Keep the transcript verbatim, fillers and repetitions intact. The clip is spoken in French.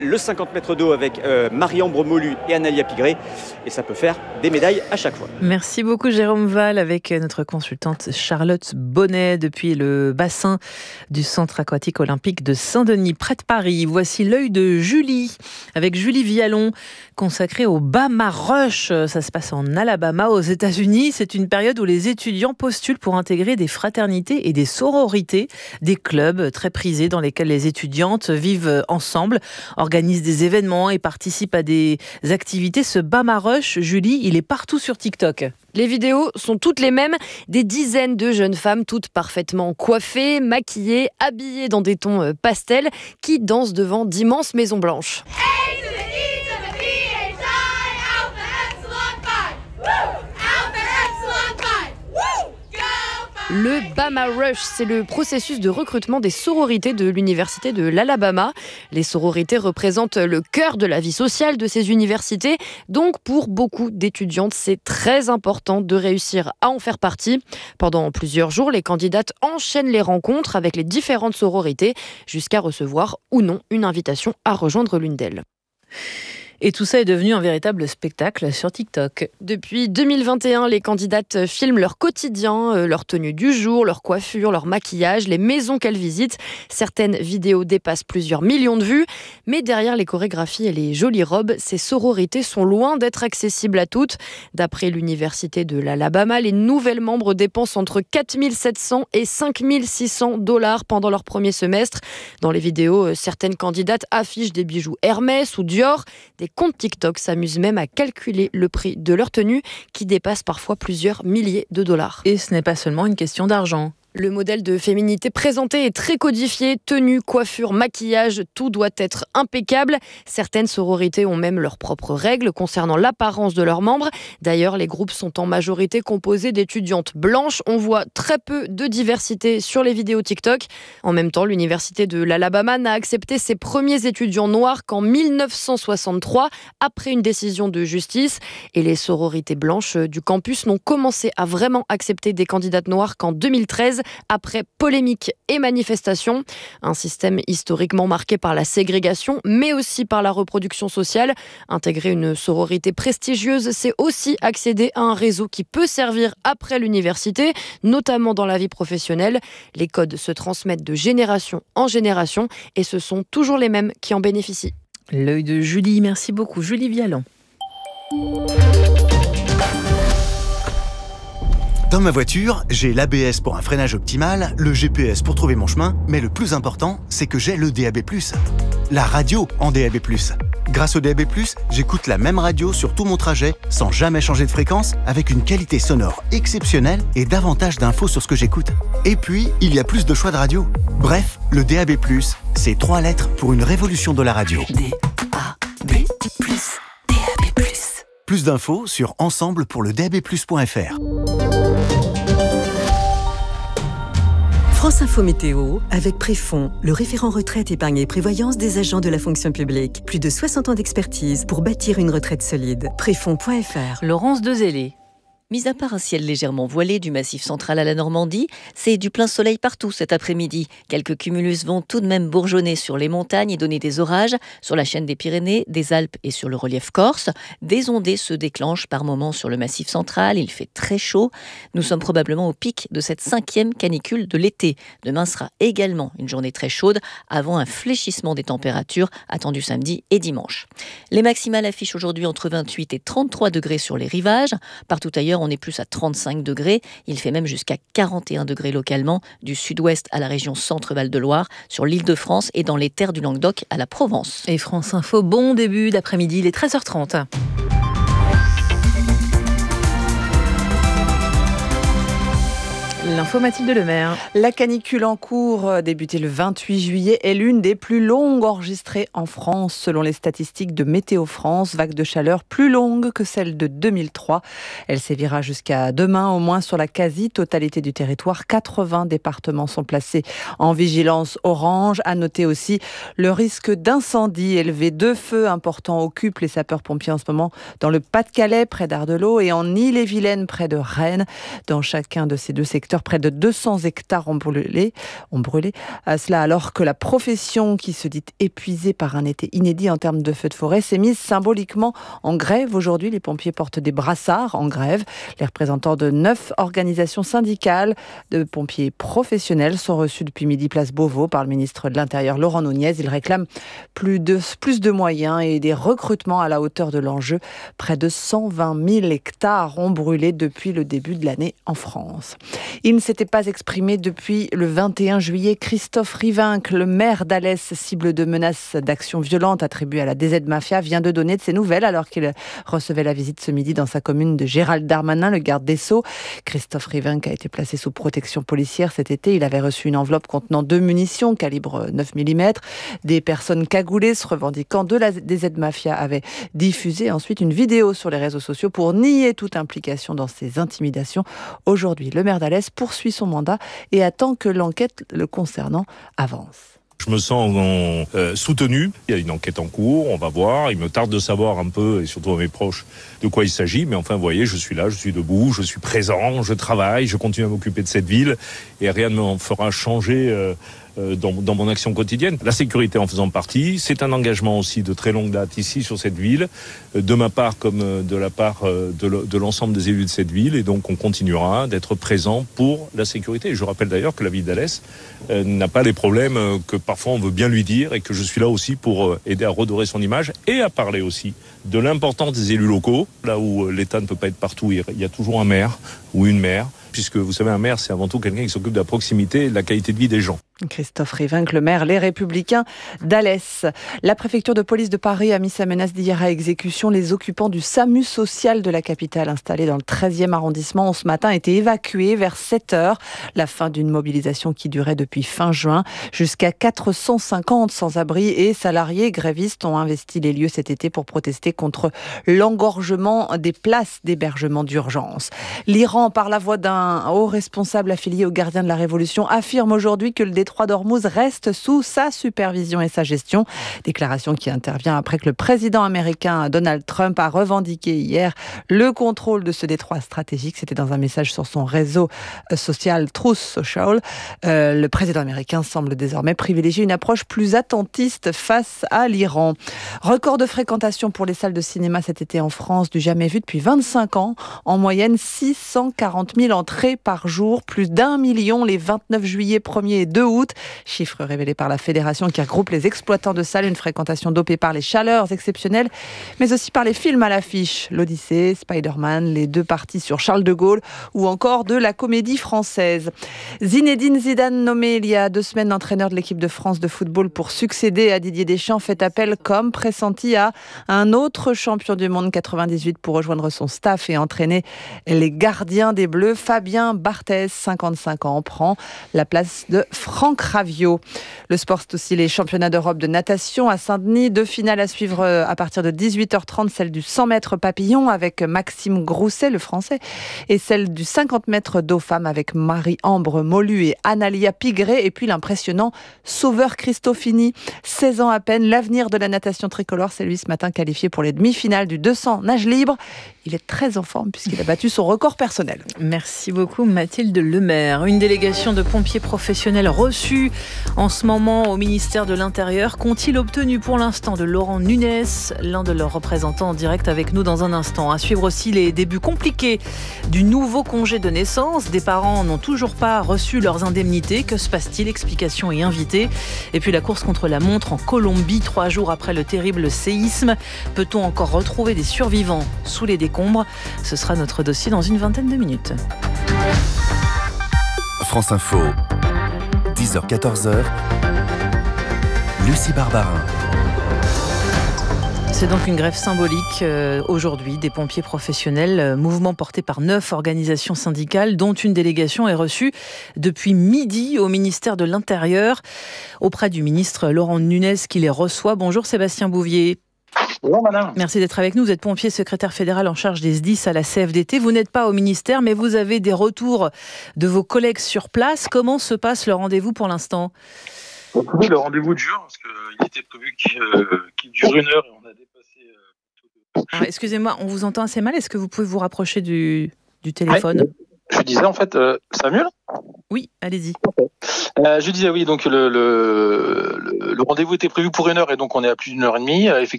Le cinquante mètres d'eau avec euh, Marie-Ambre Molu et Analia Pigré. Et ça peut faire des médailles à chaque fois. Merci beaucoup Jérôme Val avec notre consultante Charlotte Bonnet depuis le bassin du Centre aquatique olympique de Saint-Denis, près de Paris. Voici l'œil de Julie avec Julie Vialon, consacrée au Bama Rush. Ça se passe en Alabama, aux États-Unis. C'est une période où les étudiants postulent pour intégrer des fraternités et des sororités, des clubs très prisés dans lesquels les étudiantes vivent ensemble, organisent des événements et participent à des activités. Ce Bama Rush, Julie, il est partout sur TikTok. Les vidéos sont toutes les mêmes, des dizaines de jeunes femmes toutes parfaitement coiffées, maquillées, habillées dans des tons pastels, qui dansent devant d'immenses maisons blanches. Le Bama Rush, c'est le processus de recrutement des sororités de l'université de l'Alabama. Les sororités représentent le cœur de la vie sociale de ces universités. Donc, pour beaucoup d'étudiantes, c'est très important de réussir à en faire partie. Pendant plusieurs jours, les candidates enchaînent les rencontres avec les différentes sororités jusqu'à recevoir ou non une invitation à rejoindre l'une d'elles. Et tout ça est devenu un véritable spectacle sur TikTok. Depuis deux mille vingt et un, les candidates filment leur quotidien, leur tenue du jour, leur coiffure, leur maquillage, les maisons qu'elles visitent. Certaines vidéos dépassent plusieurs millions de vues. Mais derrière les chorégraphies et les jolies robes, ces sororités sont loin d'être accessibles à toutes. D'après l'université de l'Alabama, les nouvelles membres dépensent entre quatre mille sept cents et cinq mille six cents dollars pendant leur premier semestre. Dans les vidéos, certaines candidates affichent des bijoux Hermès ou Dior. Des comptes TikTok s'amusent même à calculer le prix de leur tenue qui dépasse parfois plusieurs milliers de dollars. Et ce n'est pas seulement une question d'argent. Le modèle de féminité présenté est très codifié. Tenue, coiffure, maquillage, tout doit être impeccable. Certaines sororités ont même leurs propres règles concernant l'apparence de leurs membres. D'ailleurs, les groupes sont en majorité composés d'étudiantes blanches. On voit très peu de diversité sur les vidéos TikTok. En même temps, l'université de l'Alabama n'a accepté ses premiers étudiants noirs qu'en mille neuf cent soixante-trois, après une décision de justice. Et les sororités blanches du campus n'ont commencé à vraiment accepter des candidates noires qu'en deux mille treize. Après polémiques et manifestations. Un système historiquement marqué par la ségrégation, mais aussi par la reproduction sociale. Intégrer une sororité prestigieuse, c'est aussi accéder à un réseau qui peut servir après l'université, notamment dans la vie professionnelle. Les codes se transmettent de génération en génération et ce sont toujours les mêmes qui en bénéficient. L'œil de Julie, merci beaucoup. Julie Vialon. Dans ma voiture, j'ai l'A B S pour un freinage optimal, le G P S pour trouver mon chemin, mais le plus important, c'est que j'ai le D A B plus. La radio en D A B plus. Grâce au D A B plus, j'écoute la même radio sur tout mon trajet, sans jamais changer de fréquence, avec une qualité sonore exceptionnelle et davantage d'infos sur ce que j'écoute. Et puis, il y a plus de choix de radio. Bref, le D A B plus, c'est trois lettres pour une révolution de la radio. D A B plus, D A B plus. Plus d'infos sur ensemble pour le D A B plus point F R. France Info Météo, avec Préfond, le référent retraite, épargne et prévoyance des agents de la fonction publique. Plus de soixante ans d'expertise pour bâtir une retraite solide. Préfond point F R. Laurence Dezellé. Mis à part un ciel légèrement voilé du Massif central à la Normandie, c'est du plein soleil partout cet après-midi. Quelques cumulus vont tout de même bourgeonner sur les montagnes et donner des orages sur la chaîne des Pyrénées, des Alpes et sur le relief corse. Des ondées se déclenchent par moments sur le Massif central. Il fait très chaud. Nous sommes probablement au pic de cette cinquième canicule de l'été. Demain sera également une journée très chaude avant un fléchissement des températures attendu samedi et dimanche. Les maximales affichent aujourd'hui entre vingt-huit et trente-trois degrés sur les rivages. Partout ailleurs, on est plus à trente-cinq degrés. Il fait même jusqu'à quarante et un degrés localement, du sud-ouest à la région Centre-Val de Loire, sur l'Île-de-France et dans les terres du Languedoc à la Provence. Et France Info, bon début d'après-midi, il est treize heures trente. L'info Mathilde Lemaire. La canicule en cours, débutée le vingt-huit juillet, est l'une des plus longues enregistrées en France, selon les statistiques de Météo France. Vague de chaleur plus longue que celle de deux mille trois. Elle sévira jusqu'à demain, au moins sur la quasi-totalité du territoire. quatre-vingts départements sont placés en vigilance orange. À noter aussi le risque d'incendie élevé. Deux feux importants occupent les sapeurs-pompiers en ce moment dans le Pas-de-Calais, près d'Ardelot, et en Ille-et-Vilaine, près de Rennes. Dans chacun de ces deux secteurs, secteur, près de deux cents hectares ont brûlé. Ont brûlé. À cela alors que la profession, qui se dit épuisée par un été inédit en termes de feux de forêt, s'est mise symboliquement en grève. Aujourd'hui, les pompiers portent des brassards en grève. Les représentants de neuf organisations syndicales de pompiers professionnels sont reçus depuis midi place Beauvau par le ministre de l'Intérieur Laurent Nunez. Ils réclament plus de, plus de moyens et des recrutements à la hauteur de l'enjeu. Près de cent vingt mille hectares ont brûlé depuis le début de l'année en France. Il ne s'était pas exprimé depuis le vingt et un juillet. Christophe Rivinc, le maire d'Alès, cible de menaces d'action violente attribuées à la D Z Mafia, vient de donner de ses nouvelles alors qu'il recevait la visite ce midi dans sa commune de Gérald Darmanin, le garde des Sceaux. Christophe Rivinc a été placé sous protection policière cet été. Il avait reçu une enveloppe contenant deux munitions calibre neuf millimètres. Des personnes cagoulées se revendiquant de la D Z Mafia avaient diffusé ensuite une vidéo sur les réseaux sociaux pour nier toute implication dans ces intimidations. Aujourd'hui, le maire d'Alès poursuit son mandat et attend que l'enquête le concernant avance. Je me sens euh, soutenu. Il y a une enquête en cours, on va voir. Il me tarde de savoir un peu, et surtout à mes proches, de quoi il s'agit. Mais enfin, vous voyez, je suis là, je suis debout, je suis présent, je travaille, je continue à m'occuper de cette ville. Et rien ne me fera changer euh, euh, dans, dans mon action quotidienne. La sécurité en faisant partie, c'est un engagement aussi de très longue date ici sur cette ville, euh, de ma part comme de la part euh, de, le, de l'ensemble des élus de cette ville. Et donc, on continuera d'être présent pour la sécurité. Et je rappelle d'ailleurs que la ville d'Alès euh, n'a pas les problèmes euh, que parfois on veut bien lui dire, et que je suis là aussi pour aider à redorer son image et à parler aussi de l'importance des élus locaux. Là où l'État ne peut pas être partout, il y a toujours un maire ou une maire, puisque vous savez, un maire, c'est avant tout quelqu'un qui s'occupe de la proximité et de la qualité de vie des gens. Christophe Rivinc, le maire Les Républicains d'Alès. La préfecture de police de Paris a mis sa menace d'hier à exécution. Les occupants du SAMU social de la capitale, installé dans le treizième arrondissement, ont ce matin été évacués vers sept heures. La fin d'une mobilisation qui durait depuis fin juin. Jusqu'à quatre cent cinquante sans-abri et salariés grévistes ont investi les lieux cet été pour protester contre l'engorgement des places d'hébergement d'urgence. L'Iran, par la voix d'un haut responsable affilié aux Gardiens de la Révolution, affirme aujourd'hui que le détroit d'Ormuz reste sous sa supervision et sa gestion. Déclaration qui intervient après que le président américain Donald Trump a revendiqué hier le contrôle de ce détroit stratégique. C'était dans un message sur son réseau social Truth Social. Euh, le président américain semble désormais privilégier une approche plus attentiste face à l'Iran. Record de fréquentation pour les salles de cinéma cet été en France, du jamais vu depuis vingt-cinq ans. En moyenne, six cent quarante mille entrées par jour, plus d'un million les vingt-neuf juillet, premier et deux août. Chiffre révélé par la fédération qui regroupe les exploitants de salles. Une fréquentation dopée par les chaleurs exceptionnelles, mais aussi par les films à l'affiche. L'Odyssée, Spider-Man, les deux parties sur Charles de Gaulle ou encore de la comédie française. Zinedine Zidane, nommé il y a deux semaines entraîneur de l'équipe de France de football pour succéder à Didier Deschamps, fait appel comme pressenti à un autre champion du monde quatre-vingt-dix-huit pour rejoindre son staff et entraîner les gardiens des Bleus. Fabien Barthez, cinquante-cinq ans, prend la place de Franck Raviot. Le sport, c'est aussi les championnats d'Europe de natation à Saint-Denis. Deux finales à suivre à partir de dix-huit heures trente, celle du cent mètres papillon avec Maxime Grousset, le français, et celle du cinquante mètres dos femmes avec Marie-Ambre Molu et Analia Pigré, et puis l'impressionnant Sauveur Christofini, seize ans à peine. L'avenir de la natation tricolore, c'est lui ce matin qualifié pour les demi-finales du deux cents nage libre. Il est très en forme puisqu'il a battu son record personnel. Merci beaucoup Mathilde Lemaire. Une délégation de pompiers professionnels reçue en ce moment au ministère de l'Intérieur. Qu'ont-ils obtenu pour l'instant de Laurent Nunez, l'un de leurs représentants en direct avec nous dans un instant. À suivre aussi les débuts compliqués du nouveau congé de naissance. Des parents n'ont toujours pas reçu leurs indemnités. Que se passe-t-il? Explications et invités. Et puis la course contre la montre en Colombie, trois jours après le terrible séisme. Peut-on encore retrouver des survivants sous les décombres? Ce sera notre dossier dans une vingtaine de minutes. France Info, dix heures quatorze, Lucie Barbarin. C'est donc une grève symbolique euh, aujourd'hui des pompiers professionnels, euh, mouvement porté par neuf organisations syndicales, dont une délégation est reçue depuis midi au ministère de l'Intérieur, auprès du ministre Laurent Nunez qui les reçoit. Bonjour Sébastien Bouvier. Bonjour madame. Merci d'être avec nous. Vous êtes pompier secrétaire fédéral en charge des S D I S à la C F D T. Vous n'êtes pas au ministère, mais vous avez des retours de vos collègues sur place. Comment se passe le rendez-vous pour l'instant? Oui, le rendez-vous dure, parce qu'il était prévu qu'il, euh, qu'il dure une heure et on a dépassé... Euh, Alors, excusez-moi, on vous entend assez mal. Est-ce que vous pouvez vous rapprocher du, du téléphone? ouais, Je disais en fait, euh, ça va mieux là? Oui, allez-y. Euh, je disais oui, donc le, le, le, le rendez-vous était prévu pour une heure et donc on est à plus d'une heure et demie. Euh, effectivement,